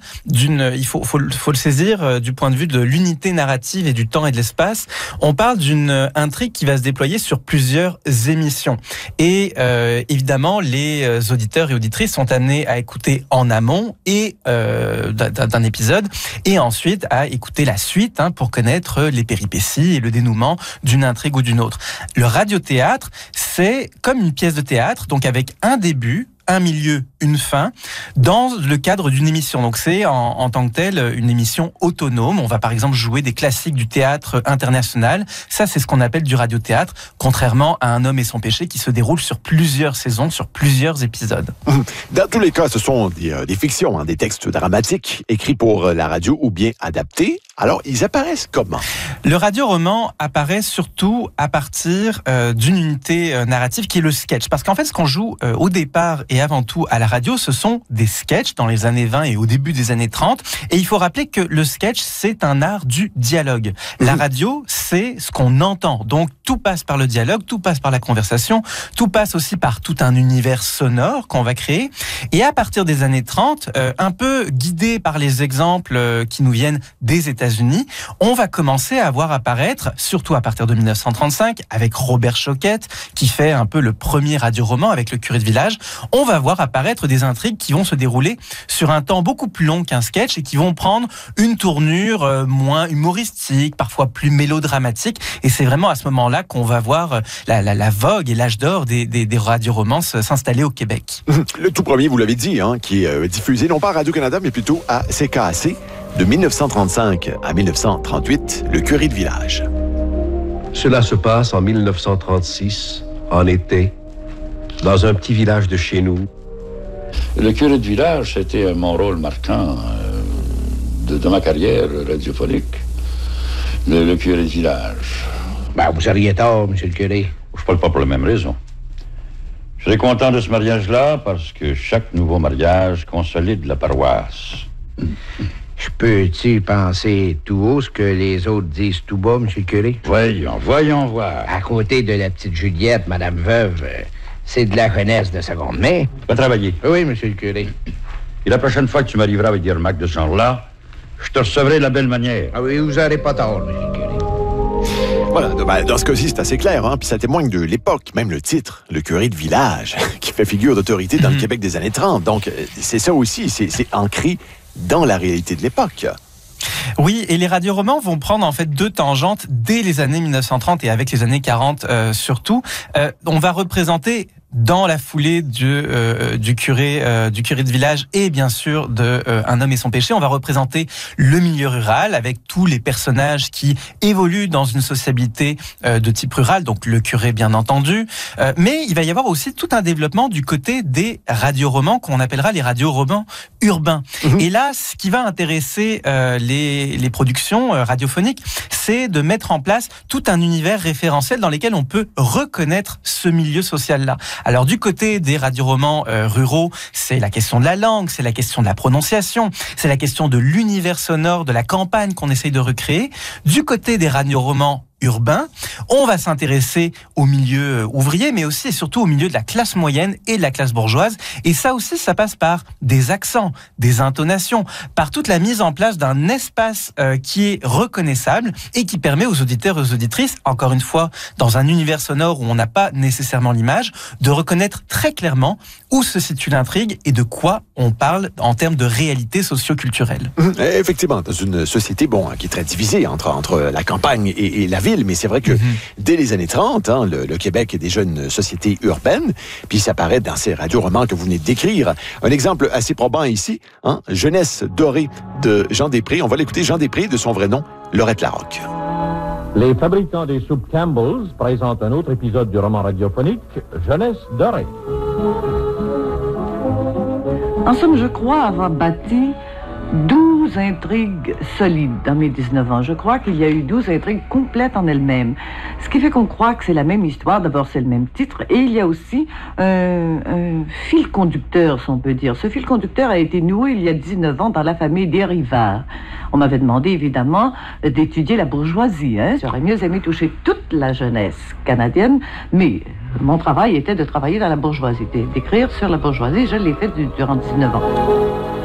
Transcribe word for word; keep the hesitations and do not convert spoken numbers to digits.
d'une, il faut, faut, faut le saisir euh, du point de vue de l'unité narrative et du temps et de l'espace. On parle d'une intrigue qui va se déployer sur plusieurs émissions. Et euh, évidemment, les auditeurs et auditrices sont amenés à écouter en amont et euh, d'un, d'un épisode, et ensuite à écouter la suite hein, pour connaître les péripéties et le dénouement d'une intrigue ou d'une autre. Le radiothéâtre, c'est comme une pièce de théâtre, donc avec un début, un milieu, une fin, dans le cadre d'une émission. Donc c'est en, en tant que tel une émission autonome. On va par exemple jouer des classiques du théâtre international. Ça, c'est ce qu'on appelle du radiothéâtre, contrairement à Un homme et son péché qui se déroule sur plusieurs saisons, sur plusieurs épisodes. Dans tous les cas, ce sont des, euh, des fictions, hein, des textes dramatiques écrits pour la radio ou bien adaptés. Alors, ils apparaissent comment? Le radioroman apparaît surtout à partir euh, d'une unité euh, narrative qui est le sketch. Parce qu'en fait, ce qu'on joue euh, au départ et avant tout à la radio, ce sont des sketchs dans les années vingt et au début des années trente. Et il faut rappeler que le sketch, c'est un art du dialogue. La radio, c'est ce qu'on entend. Donc, tout passe par le dialogue, tout passe par la conversation, tout passe aussi par tout un univers sonore qu'on va créer. Et à partir des années trente, euh, un peu guidé par les exemples euh, qui nous viennent des États-Unis, on va commencer à voir apparaître, surtout à partir de dix-neuf cent trente-cinq, avec Robert Choquette, qui fait un peu le premier radioroman avec Le curé de village, on va voir apparaître des intrigues qui vont se dérouler sur un temps beaucoup plus long qu'un sketch et qui vont prendre une tournure euh, moins humoristique, parfois plus mélodramatique. Et c'est vraiment à ce moment-là qu'on va voir la, la, la vogue et l'âge d'or des, des, des radioromans s'installer au Québec. Le tout premier, vous l'avez dit, hein, qui est euh, diffusé non pas à Radio-Canada, mais plutôt à C K A C, de dix-neuf cent trente-cinq à dix-neuf cent trente-huit, Le curé de village. Cela se passe en dix-neuf cent trente-six, en été, dans un petit village de chez nous. Le curé de village, c'était mon rôle marquant euh, de, de ma carrière radiophonique. Le, le curé de village. Ben, vous auriez tort, monsieur le curé. Je parle pas pour la même raison. Je serais content de ce mariage-là parce que chaque nouveau mariage consolide la paroisse. Je peux-tu penser tout haut ce que les autres disent tout bas, monsieur le curé? Voyons, voyons voir. À côté de la petite Juliette, madame veuve, euh, c'est de la jeunesse de seconde main. Tu vas travailler. Oui, monsieur le curé. Et la prochaine fois que tu m'arriveras avec des remarques de ce genre-là, je te recevrai de la belle manière. Ah oui, vous n'aurez pas tort, monsieur le curé. Voilà, ben, dans ce cas-ci, c'est assez clair, hein, puis ça témoigne de l'époque, même le titre, Le curé de village, qui fait figure d'autorité dans le Québec des années trente. Donc, c'est ça aussi, c'est, c'est ancré dans la réalité de l'époque. Oui, et les radioromans vont prendre en fait deux tangentes dès les années dix-neuf cent trente et avec les années quarante euh, surtout. Euh, on va représenter dans la foulée du, euh, du curé euh, du curé de village et bien sûr de euh, Un homme et son péché, on va représenter le milieu rural avec tous les personnages qui évoluent dans une sociabilité euh, de type rural, donc le curé bien entendu, euh, mais il va y avoir aussi tout un développement du côté des radioromans qu'on appellera les radioromans urbains. Mmh. Et là, ce qui va intéresser euh, les, les productions euh, radiophoniques, c'est de mettre en place tout un univers référentiel dans lequel on peut reconnaître ce milieu social-là. Alors du côté des radioromans euh, ruraux, c'est la question de la langue, c'est la question de la prononciation, c'est la question de l'univers sonore de la campagne qu'on essaye de recréer. Du côté des radioromans urbain, on va s'intéresser au milieu ouvrier, mais aussi et surtout au milieu de la classe moyenne et de la classe bourgeoise. Et ça aussi, ça passe par des accents, des intonations, par toute la mise en place d'un espace euh, qui est reconnaissable et qui permet aux auditeurs et aux auditrices, encore une fois, dans un univers sonore où on n'a pas nécessairement l'image, de reconnaître très clairement où se situe l'intrigue et de quoi on parle en termes de réalité socio-culturelle. Mmh, effectivement, dans une société bon, qui est très divisée entre, entre la campagne et, et la ville, mais c'est vrai que mm-hmm. dès les années trente, hein, le, le Québec est déjà une société urbaine, puis ça apparaît dans ces radioromans que vous venez de décrire. Un exemple assez probant ici, hein, Jeunesse dorée de Jean Després. On va l'écouter, Jean Després, de son vrai nom, Laurette Larocque. Les fabricants des soupes Campbell's présentent un autre épisode du roman radiophonique Jeunesse dorée. En somme, je crois avoir bâti douze intrigues solides dans mes dix-neuf ans. Je crois qu'il y a eu douze intrigues complètes en elles-mêmes. Ce qui fait qu'on croit que c'est la même histoire. D'abord, c'est le même titre. Et il y a aussi un, un fil conducteur, si on peut dire. Ce fil conducteur a été noué il y a dix-neuf ans dans la famille des Rivard. On m'avait demandé, évidemment, d'étudier la bourgeoisie. Hein? J'aurais mieux aimé toucher toute la jeunesse canadienne, mais mon travail était de travailler dans la bourgeoisie, d'écrire sur la bourgeoisie. Je l'ai fait durant dix-neuf ans.